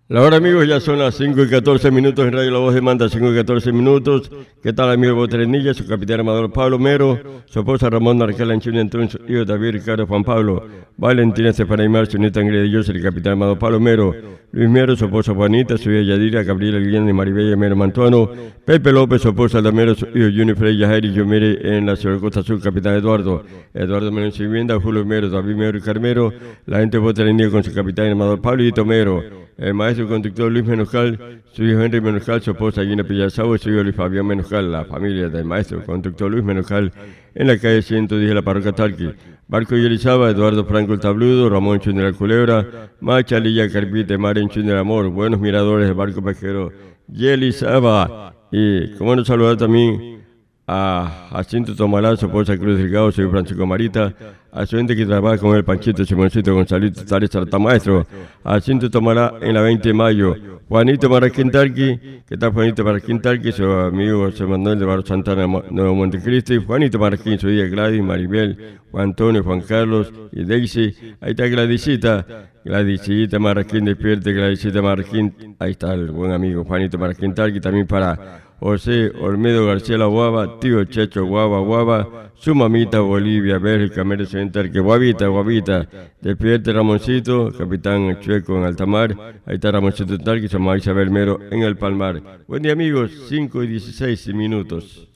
La hora, amigos, ya son las 5 y 14 minutos en Radio La Voz de Manta, 5 y 14 minutos. ¿Qué tal, amigo Botrenilla? Su capitán Amador Pablo Mero, su esposa Ramón Narcala Anchuni Antón, su hijo David Ricardo Juan Pablo, Valentina Estefana Aymar, su nieta Ingrid Dios, el capitán Amador Pablo Mero, Luis Mero, su esposa Juanita, su hija Yadira, Gabriela Guillén y Maribella Mero Mantuano, Pepe López, su esposa Aldamero, su hijo Juni Frey Yajairi, yo mire en la ciudad de Costa Sur, capitán Eduardo Mero en su vivienda, Julio Mero, David Mero y Carmero, la gente de Botrenilla con su capitán Amador Pablo y Mero. El maestro conductor Luis Menoscal, su hijo Henry Menoscal, su esposa Gina Pillazao y su hijo Luis Fabián Menoscal, la familia del maestro conductor Luis Menoscal, en la calle 110 de la parroquia Talqui. Barco y Elizaba, Eduardo Franco el Tabludo, Ramón Chun de la Culebra, Macha Lilla Carpite, Maren Chun del Amor, buenos miradores del barco pesquero Yelizaba. Y como nos saludar también a Jacinto Tomalá, su esposa Cruz Delgado, soy Francisco Marita, a su gente que trabaja con el Panchito, Simoncito, Gonzalito, Tales, Maestro, a Jacinto Tomalá en la 20 de mayo, Juanito Maraquín Tarqui, ¿qué tal Juanito Maraquín Tarqui? Su amigo José Manuel de Barrio Santana, Nuevo Montecristo, y Juanito Maraquín, su hija Gladys, Maribel, Juan Antonio, Juan Carlos y Daisy, ahí está Gladysita Maraquín, despierte, Gladysita Maraquín, ahí está el buen amigo Juanito Maraquín Tarqui, también para José Olmedo García La Guava, tío Checho Guava, su mamita Bolivia, Bélgica, merece entrar que Guavita, despierte Ramoncito, capitán Chueco en Altamar, ahí está Ramoncito Tarqui, su mamá Isabel Mero en el Palmar. Buen día, amigos, 5 y 16 minutos.